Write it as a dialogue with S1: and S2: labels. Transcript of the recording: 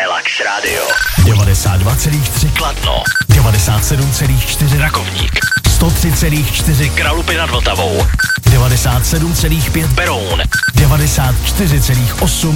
S1: Relax Radio. 92,3 Kladno. 97,4 Rakovník. 103,4 Kralupy nad Vltavou. 97,5 Beroun. 94,8